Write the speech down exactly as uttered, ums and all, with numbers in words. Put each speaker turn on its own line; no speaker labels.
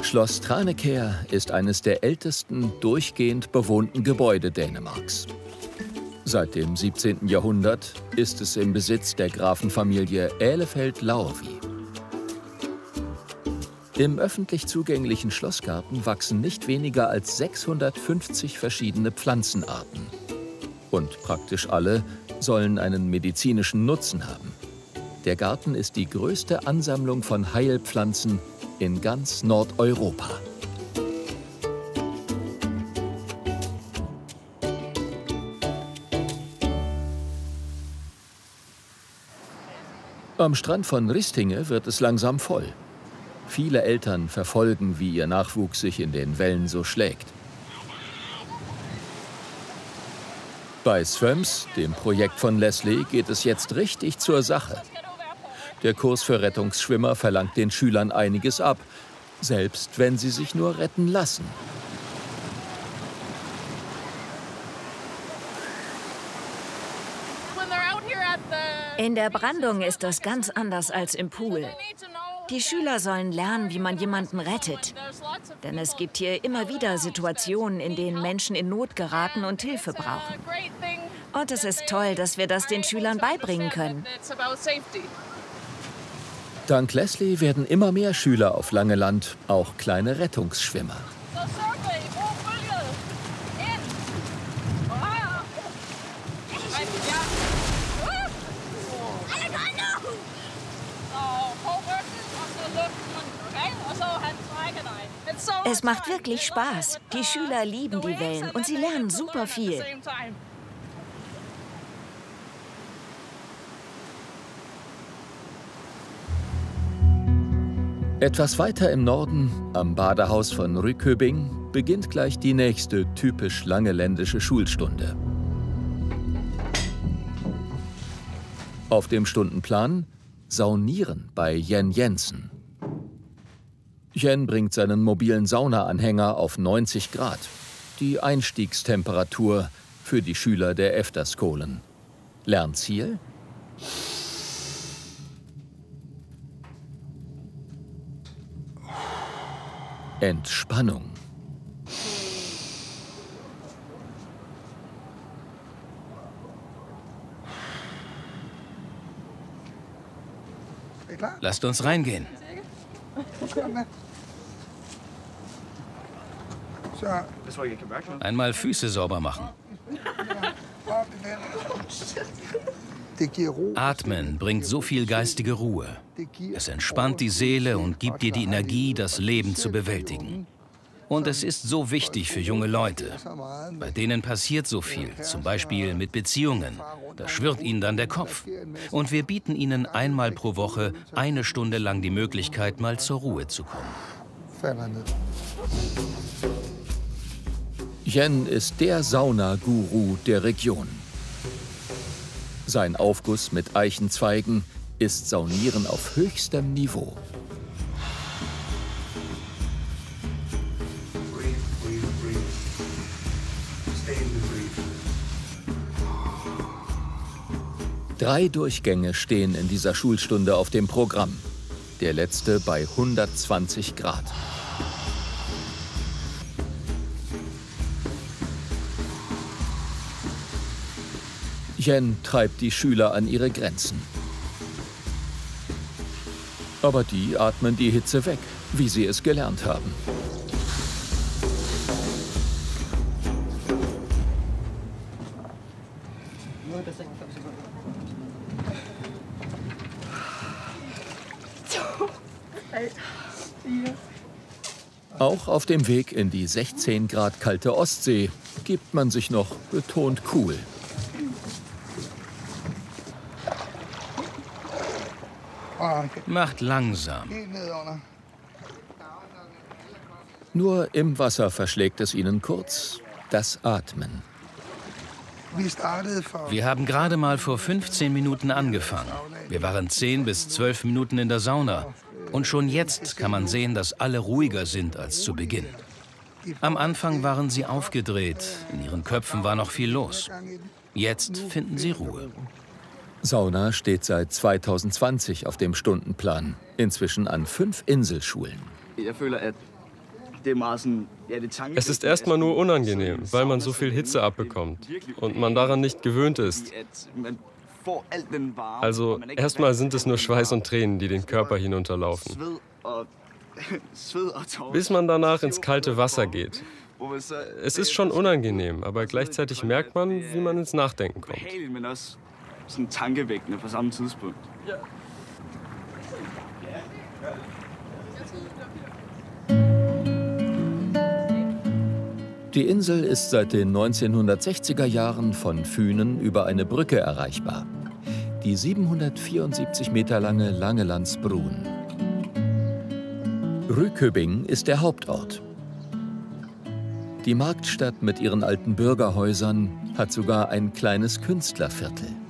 Schloss Tranekær ist eines der ältesten durchgehend bewohnten Gebäude Dänemarks. Seit dem siebzehnten Jahrhundert ist es im Besitz der Grafenfamilie Ahlefeldt-Laurvig. Im öffentlich zugänglichen Schlossgarten wachsen nicht weniger als sechshundertfünfzig verschiedene Pflanzenarten. Und praktisch alle sollen einen medizinischen Nutzen haben. Der Garten ist die größte Ansammlung von Heilpflanzen in ganz Nordeuropa. Am Strand von Ristinge wird es langsam voll. Viele Eltern verfolgen, wie ihr Nachwuchs sich in den Wellen so schlägt. Bei Svøms, dem Projekt von Leslie, geht es jetzt richtig zur Sache. Der Kurs für Rettungsschwimmer verlangt den Schülern einiges ab, selbst wenn sie sich nur retten lassen.
In der Brandung ist das ganz anders als im Pool. Die Schüler sollen lernen, wie man jemanden rettet. Denn es gibt hier immer wieder Situationen, in denen Menschen in Not geraten und Hilfe brauchen. Und es ist toll, dass wir das den Schülern beibringen können.
Dank Leslie werden immer mehr Schüler auf Langeland auch kleine Rettungsschwimmer.
Es macht wirklich Spaß. Die Schüler lieben die Wellen und sie lernen super viel.
Etwas weiter im Norden, am Badehaus von Rykøbing, beginnt gleich die nächste typisch langeländische Schulstunde. Auf dem Stundenplan Saunieren bei Jen Jensen. Jen bringt seinen mobilen Saunaanhänger auf neunzig Grad, die Einstiegstemperatur für die Schüler der Efterskolen. Lernziel? Entspannung.
Lasst uns reingehen. Einmal Füße sauber machen. Atmen bringt so viel geistige Ruhe. Es entspannt die Seele und gibt dir die Energie, das Leben zu bewältigen. Und es ist so wichtig für junge Leute. Bei denen passiert so viel, zum Beispiel mit Beziehungen. Da schwirrt ihnen dann der Kopf. Und wir bieten ihnen einmal pro Woche eine Stunde lang die Möglichkeit, mal zur Ruhe zu kommen.
Jen ist der Saunaguru der Region. Sein Aufguss mit Eichenzweigen ist Saunieren auf höchstem Niveau. Drei Durchgänge stehen in dieser Schulstunde auf dem Programm. Der letzte bei hundertzwanzig Grad. Jen treibt die Schüler an ihre Grenzen. Aber die atmen die Hitze weg, wie sie es gelernt haben. Auch auf dem Weg in die sechzehn Grad kalte Ostsee gibt man sich noch betont cool.
Macht langsam.
Nur im Wasser verschlägt es ihnen kurz das Atmen.
Wir haben gerade mal vor fünfzehn Minuten angefangen. Wir waren zehn bis zwölf Minuten in der Sauna. Und schon jetzt kann man sehen, dass alle ruhiger sind als zu Beginn. Am Anfang waren sie aufgedreht, in ihren Köpfen war noch viel los. Jetzt finden sie Ruhe.
Sauna steht seit zweitausendzwanzig auf dem Stundenplan, inzwischen an fünf Inselschulen.
Es ist erstmal nur unangenehm, weil man so viel Hitze abbekommt und man daran nicht gewöhnt ist. Also erstmal sind es nur Schweiß und Tränen, die den Körper hinunterlaufen. Bis man danach ins kalte Wasser geht. Es ist schon unangenehm, aber gleichzeitig merkt man, wie man ins Nachdenken kommt.
Die Insel ist seit den neunzehnhundertsechziger Jahren von Fünen über eine Brücke erreichbar. Die siebenhundertvierundsiebzig Meter lange Langelandsbrun. Rüköbing ist der Hauptort. Die Marktstadt mit ihren alten Bürgerhäusern hat sogar ein kleines Künstlerviertel.